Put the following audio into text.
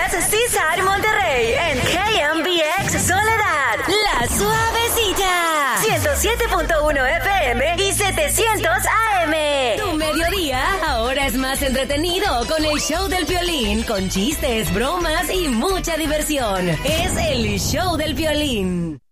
César Monterrey en KMBX Soledad, La Suavecita, 107.1 FM y 700 AM. Tu mediodía ahora es más entretenido con el show del Piolín, con chistes, bromas y mucha diversión. Es el show del Piolín.